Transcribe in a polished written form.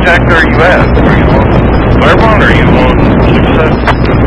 contact are you at? Are you on Claremont or are you on Success?